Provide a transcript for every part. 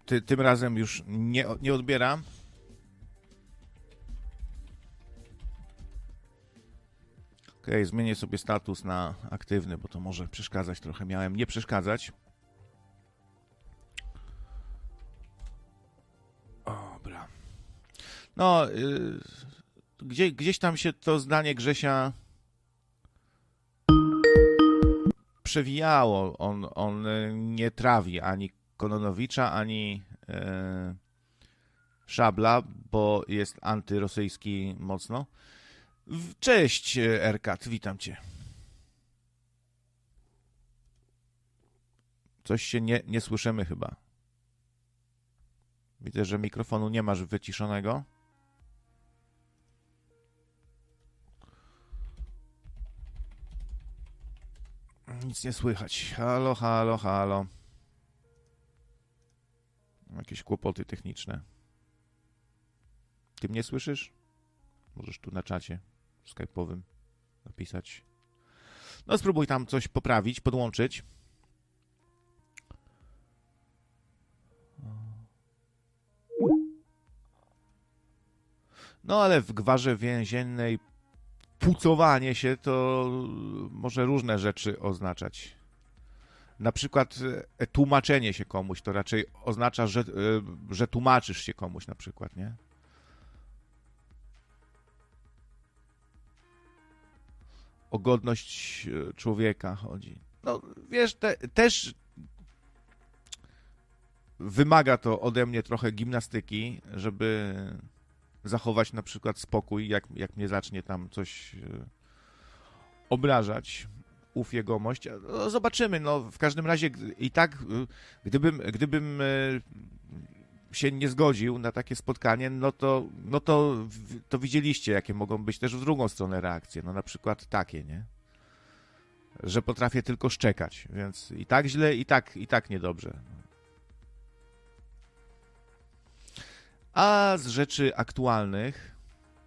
tym razem już nie odbiera. Okej, zmienię sobie status na aktywny, bo to może przeszkadzać trochę. Miałem nie przeszkadzać. Dobra. No, gdzieś tam się to zdanie Grzesia przewijało. On nie trawi ani Kononowicza, ani Szabla, bo jest antyrosyjski mocno. Cześć, Erkat, witam cię. Coś się nie słyszymy chyba. Widzę, że mikrofonu nie masz wyciszonego. Nic nie słychać. Halo, halo, halo. Jakieś kłopoty techniczne. Ty mnie słyszysz? Możesz tu na czacie skype'owym napisać. No spróbuj tam coś poprawić, podłączyć. No ale w gwarze więziennej pucowanie się to może różne rzeczy oznaczać. Na przykład tłumaczenie się komuś to raczej oznacza, że tłumaczysz się komuś na przykład, nie? O godność człowieka chodzi. No wiesz, też wymaga to ode mnie trochę gimnastyki, żeby zachować na przykład spokój, jak mnie zacznie tam coś obrażać, ów jegomość. No, zobaczymy, no w każdym razie i tak, gdybym się nie zgodził na takie spotkanie, no to widzieliście, jakie mogą być też w drugą stronę reakcje, no na przykład takie, nie? Że potrafię tylko szczekać, więc i tak źle, i tak niedobrze. A z rzeczy aktualnych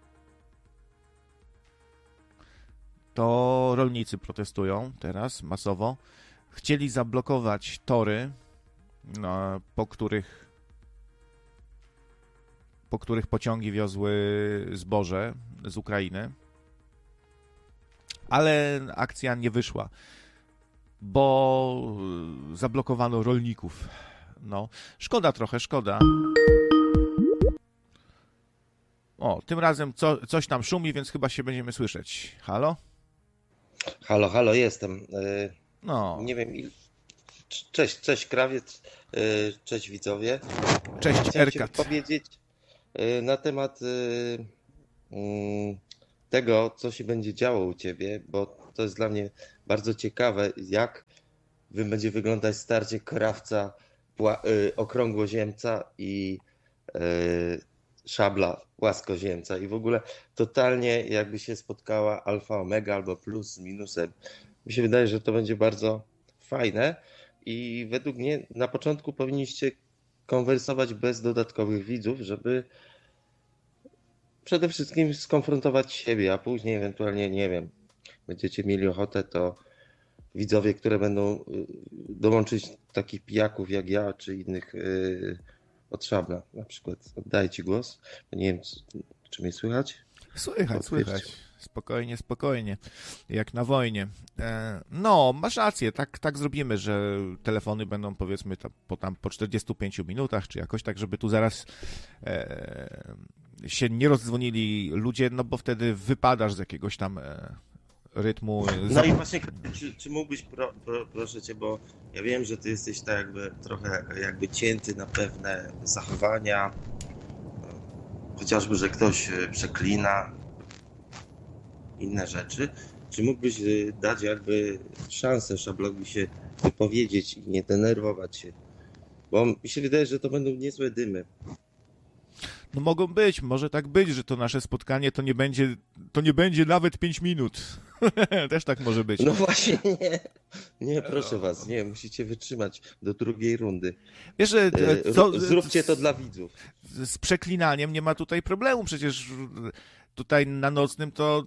to rolnicy protestują teraz masowo. Chcieli zablokować tory, no, po których pociągi wiozły zboże z Ukrainy. Ale akcja nie wyszła, bo zablokowano rolników. No, szkoda trochę, szkoda. O, tym razem coś tam szumi, więc chyba się będziemy słyszeć. Halo? Halo, halo, jestem. No. Nie wiem, cześć krawiec, cześć widzowie. Cześć, Chciałem Erkat. się powiedzieć na temat tego, co się będzie działo u ciebie, bo to jest dla mnie bardzo ciekawe, jak będzie wyglądać starcie krawca okrągłoziemca i Szabla płaskoziemca i w ogóle totalnie jakby się spotkała alfa omega albo plus z minusem. Mi się wydaje, że to będzie bardzo fajne i według mnie na początku powinniście konwersować bez dodatkowych widzów, żeby przede wszystkim skonfrontować siebie, a później ewentualnie, nie wiem, będziecie mieli ochotę, to widzowie, które będą dołączyć takich pijaków jak ja, czy innych od Szabla na przykład. Oddaję ci głos. Nie wiem, czy mnie słychać? Słychać. Spokojnie. Jak na wojnie. No, masz rację, tak zrobimy, że telefony będą powiedzmy po 45 minutach, czy jakoś tak, żeby tu zaraz się nie rozdzwonili ludzie, no bo wtedy wypadasz z jakiegoś tam rytmu. No i właśnie, czy mógłbyś, proszę cię, bo ja wiem, że ty jesteś tak jakby trochę jakby cięty na pewne zachowania, chociażby, że ktoś przeklina, inne rzeczy. Czy mógłbyś dać jakby szansę Szablowi się wypowiedzieć i nie denerwować się? Bo mi się wydaje, że to będą niezłe dymy. No mogą być, może tak być, że to nasze spotkanie to nie będzie nawet 5 minut. Też tak może być. No właśnie nie, proszę was, nie, musicie wytrzymać do drugiej rundy. Wiesz, że zróbcie to dla widzów. Z przeklinaniem nie ma tutaj problemu, przecież tutaj na nocnym to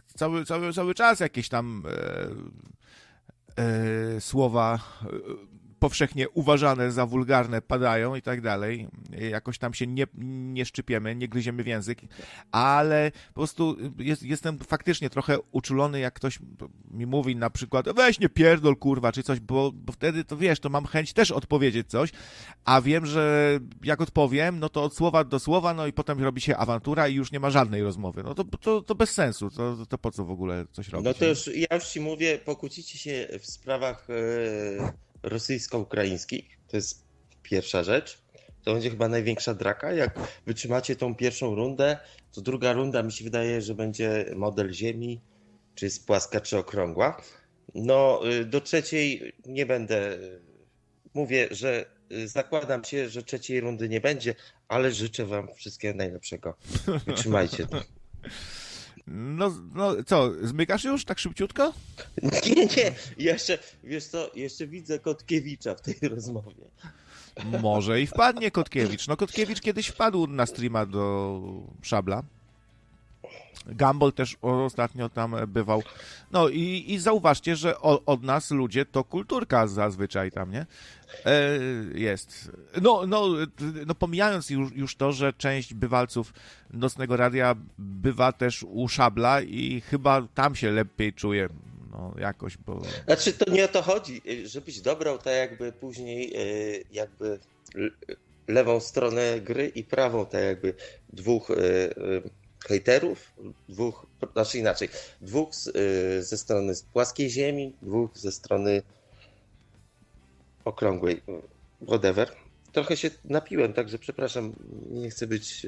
cały czas jakieś tam słowa powszechnie uważane za wulgarne padają i tak dalej. Jakoś tam się nie szczypiemy, nie gryziemy w język, ale po prostu jestem faktycznie trochę uczulony, jak ktoś mi mówi na przykład weź nie pierdol, kurwa, czy coś, bo wtedy to wiesz, to mam chęć też odpowiedzieć coś, a wiem, że jak odpowiem, no to od słowa do słowa, no i potem robi się awantura i już nie ma żadnej rozmowy. No to bez sensu, to po co w ogóle coś robić? No to ja już ci mówię, pokłócicie się w sprawach rosyjsko-ukraińskich, to jest pierwsza rzecz. To będzie chyba największa draka. Jak wytrzymacie tą pierwszą rundę, to druga runda mi się wydaje, że będzie model Ziemi, czy jest płaska, czy okrągła. No do trzeciej nie będę, mówię, że zakładam się, że trzeciej rundy nie będzie, ale życzę wam wszystkiego najlepszego. Wytrzymajcie to. No co, zmykasz już tak szybciutko? Nie, jeszcze, wiesz co, jeszcze widzę Kotkiewicza w tej rozmowie. Może i wpadnie Kotkiewicz. No Kotkiewicz kiedyś wpadł na streama do Szabla. Gumball też ostatnio tam bywał. No i zauważcie, że od nas ludzie to kulturka zazwyczaj tam, nie? Jest. No pomijając już to, że część bywalców Nocnego Radia bywa też u Szabla i chyba tam się lepiej czuje. No jakoś, bo... Znaczy to nie o to chodzi, żebyś dobrał tak jakby później jakby lewą stronę gry i prawą tak jakby dwóch hejterów, znaczy inaczej, dwóch ze strony płaskiej ziemi, dwóch ze strony okrągłej, whatever. Trochę się napiłem, także przepraszam, nie chcę być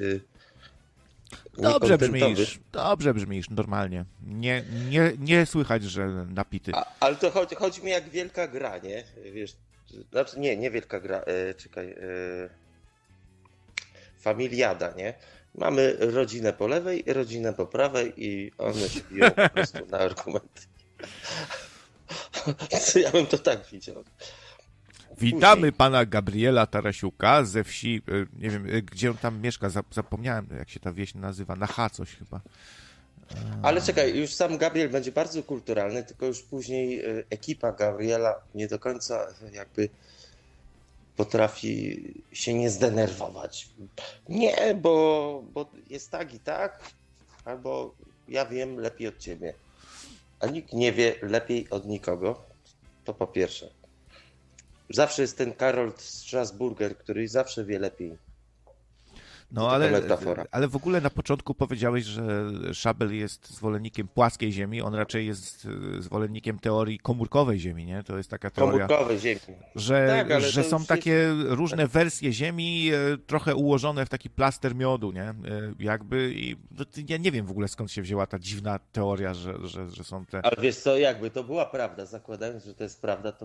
Dobrze brzmisz, normalnie. Nie słychać, że napity. Ale to chodzi mi jak wielka gra, nie? Wiesz, znaczy nie wielka gra, czekaj, familiada, nie? Mamy rodzinę po lewej, rodzinę po prawej i one się biją po prostu na argumenty. Ja bym to tak widział. Witamy pana Gabriela Tarasiuka ze wsi, nie wiem, gdzie on tam mieszka, zapomniałem, jak się ta wieś nazywa, na H coś chyba. Ale czekaj, już sam Gabriel będzie bardzo kulturalny, tylko już później ekipa Gabriela nie do końca jakby potrafi się nie zdenerwować. Nie, bo jest tak i tak, albo ja wiem lepiej od ciebie. A nikt nie wie lepiej od nikogo. To po pierwsze. Zawsze jest ten Karol Strasburger, który zawsze wie lepiej. No ale w ogóle na początku powiedziałeś, że Szabel jest zwolennikiem płaskiej Ziemi, on raczej jest zwolennikiem teorii komórkowej Ziemi, nie? To jest taka teoria, komórkowej Ziemi. Że, tak, że są takie różne wersje Ziemi, trochę ułożone w taki plaster miodu, nie? Jakby i ja nie wiem w ogóle skąd się wzięła ta dziwna teoria, że są te... Ale wiesz co, jakby to była prawda, zakładając, że to jest prawda, to